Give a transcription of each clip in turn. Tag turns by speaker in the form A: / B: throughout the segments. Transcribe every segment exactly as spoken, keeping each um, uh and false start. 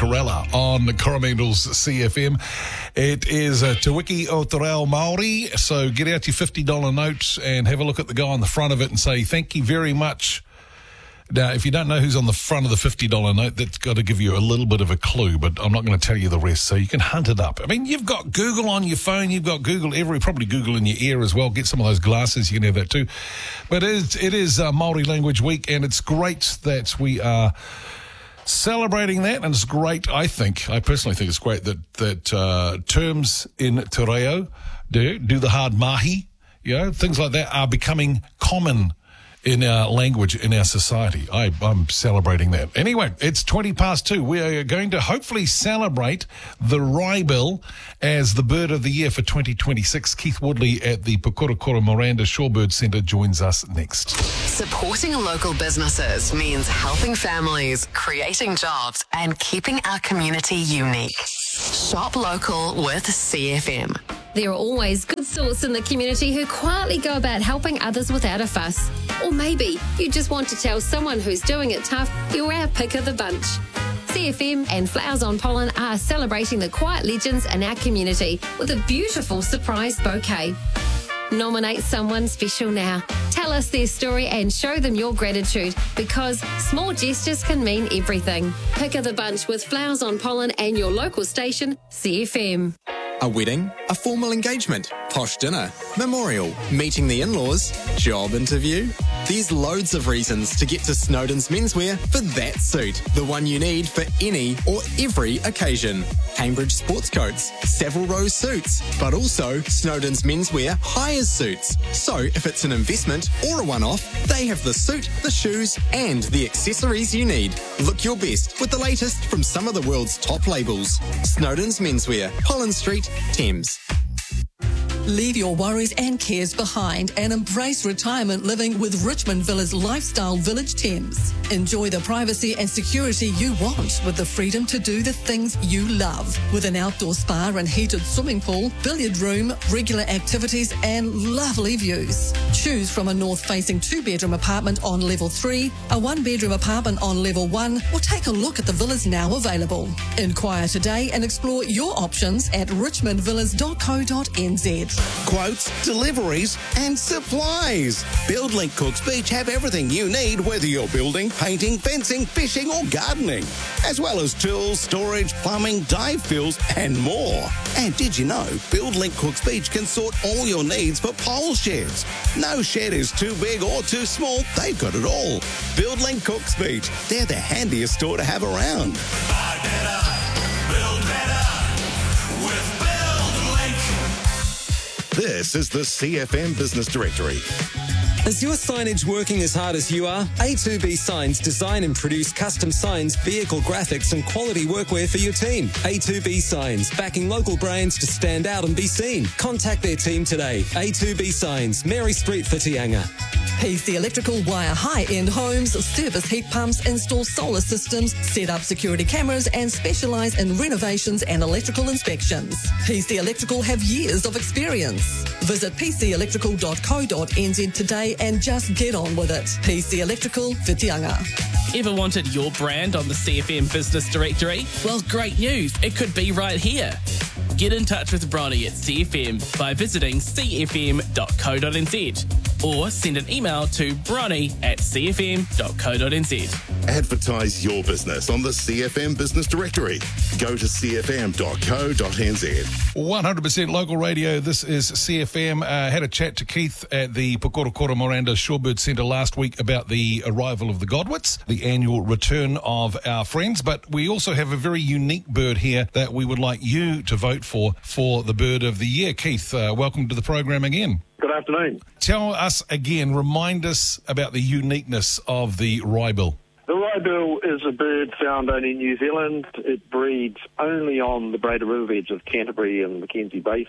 A: Corella on Coromandel's C F M. It is a Te Wiki o Te Reo Māori, so get out your fifty dollar notes and have a look at the guy on the front of it and say, thank you very much. Now, if you don't know who's on the front of the fifty dollar note, that's got to give you a little bit of a clue, but I'm not going to tell you the rest, so you can hunt it up. I mean, you've got Google on your phone, you've got Google every, probably Google in your ear as well. Get some of those glasses, you can have that too. But it is, it is uh, Māori Language Week, and it's great that we are celebrating that, and it's great, I think, I personally think it's great that, that uh, terms in Te Reo, do, do the hard mahi, you know, things like that are becoming common in our language, in our society. I, I'm celebrating that. Anyway, it's twenty past two. We are going to hopefully celebrate the Wraibil as the bird of the year for twenty twenty-six. Keith Woodley at the Pukorokoro Miranda Shorebird Centre joins us next.
B: Supporting local businesses means helping families, creating jobs, and keeping our community unique. Shop local with C F M.
C: There are always good sorts in the community who quietly go about helping others without a fuss. Or maybe you just want to tell someone who's doing it tough you're our pick of the bunch. C F M and Flowers on Pollen are celebrating the quiet legends in our community with a beautiful surprise bouquet. Nominate someone special now. Tell us their story and show them your gratitude, because small gestures can mean everything. Pick of the bunch with Flowers on Pollen and your local station, C F M.
D: A wedding, a formal engagement, posh dinner, memorial, meeting the in-laws, job interview. There's loads of reasons to get to Snowden's Menswear for that suit, the one you need for any or every occasion. Cambridge sports coats, Savile Row suits, but also Snowden's Menswear hires suits. So if it's an investment or a one-off, they have the suit, the shoes, and the accessories you need. Look your best with the latest from some of the world's top labels. Snowden's Menswear, Collins Street, Thames.
E: Leave your worries and cares behind and embrace retirement living with Richmond Villas Lifestyle Village Thames. Enjoy the privacy and security you want with the freedom to do the things you love. With an outdoor spa and heated swimming pool, billiard room, regular activities and lovely views. Choose from a north-facing two-bedroom apartment on level three, a one-bedroom apartment on level one, or take a look at the villas now available. Inquire today and explore your options at richmond villas dot co dot n z.
F: Quotes, deliveries and supplies. BuildLink Cooks Beach have everything you need, whether you're building, painting, fencing, fishing or gardening, as well as tools, storage, plumbing, dive fills and more. And did you know BuildLink Cooks Beach can sort all your needs for pole sheds? No shed is too big or too small, they've got it all. BuildLink Cooks Beach, they're the handiest store to have around.
G: Buy better, build better with BuildLink.
H: This is the C F M Business Directory.
I: Is your signage working as hard as you are? A two B Signs design and produce custom signs, vehicle graphics and quality workwear for your team. A two B Signs, backing local brands to stand out and be seen. Contact their team today. A two B Signs, Mary Street, Whitianga.
E: P C Electrical wire high-end homes, service heat pumps, install solar systems, set up security cameras and specialise in renovations and electrical inspections. P C Electrical have years of experience. Visit p c electrical dot co dot n z today and just get on with it. P C Electrical, Whitianga.
J: Ever wanted your brand on the C F M Business Directory? Well, great news. It could be right here. Get in touch with Bronny at C F M by visiting c f m dot co dot n z or send an email to bronny at c f m dot co dot n z.
H: Advertise your business on the C F M Business Directory. Go to c f m dot co dot n z.
A: one hundred percent local radio. This is C F M. Uh, had a chat to Keith at the Pukorokoro Miranda Shorebird Centre last week about the arrival of the Godwits, the annual return of our friends. But we also have a very unique bird here that we would like you to vote for, for the bird of the year. Keith, uh, welcome to the program again.
K: Good afternoon.
A: Tell us again, remind us about the uniqueness of the Wraibil.
K: The Wraibil is a bird found only in New Zealand. It breeds only on the Breda River edge of Canterbury and Mackenzie Basin.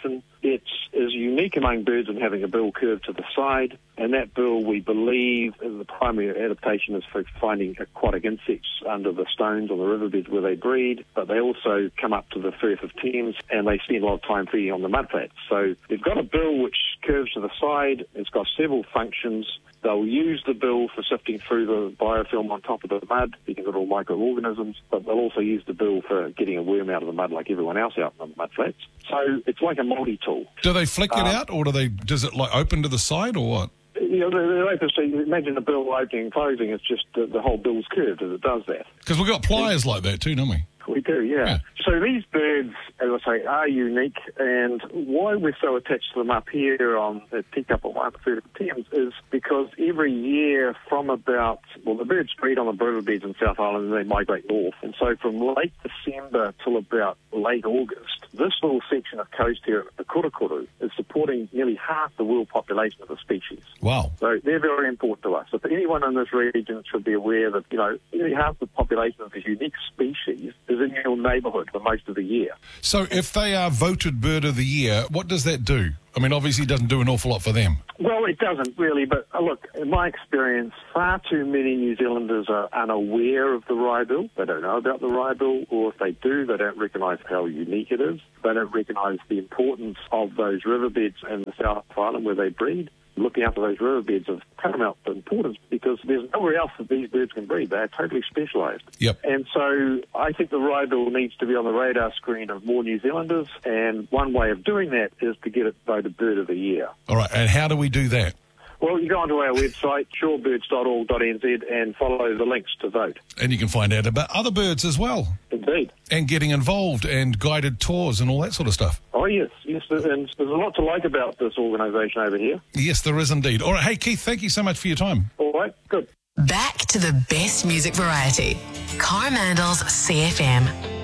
K: It is unique among birds in having a bill curved to the side, and that bill, we believe, is the primary adaptation is for finding aquatic insects under the stones on the riverbeds where they breed, but they also come up to the Firth of Thames and they spend a lot of time feeding on the mudflats. So they've got a bill which curves to the side. It's got several functions. They'll use the bill for sifting through the biofilm on top of the mud, eating little microorganisms, but they'll also use the bill for getting a worm out of the mud like everyone else out in the mudflats. So it's like a multi-tool.
A: Do they flick it
K: Um,
A: out, or do they? Does it like open to the side, or what?
K: You know, they're, they're open, so you imagine the bill opening and closing, it's just the, the whole bill's curved as it does that.
A: Because we've got pliers like that too, don't we?
K: We do, yeah.
A: Yeah.
K: So these birds, as I say, are unique, and why we're so attached to them up here on the Teacup One, the Firth of Thames, is because every year from about, well, the birds breed on the riverbeds in South Island and they migrate north. And so from late December till about late August, this little section of coast here at the Kurukuru is supporting nearly half the world population of the species.
A: Wow.
K: So they're very important to us. So for anyone in this region should be aware that, you know, nearly half the population of this unique species is in your neighbourhood for most of the year.
A: So if they are voted Bird of the Year, what does that do? I mean, obviously it doesn't do an awful lot for them.
K: Well, it doesn't really, but uh, look, in my experience, far too many New Zealanders are unaware of the wrybill. They don't know about the wrybill, or if they do, they don't recognise how unique it is. They don't recognise the importance of those riverbeds in the South Island where they breed. Looking after those riverbeds of paramount importance because there's nowhere else that these birds can breed. They're totally specialised.
A: Yep.
K: And so I think the wrybill needs to be on the radar screen of more New Zealanders, and one way of doing that is to get it voted Bird of the Year.
A: All right, and how do we do that?
K: Well, you go onto our website, shorebirds dot org dot n z, and follow the links to vote.
A: And you can find out about other birds as well.
K: Indeed.
A: And getting involved and guided tours and all that sort of stuff.
K: Oh, yes. Yes, and there's a lot to like about this organisation over here.
A: Yes, there is indeed. All right, hey, Keith, thank you so much for your time.
K: All right, good.
B: Back to the best music variety. Coromandels C F M.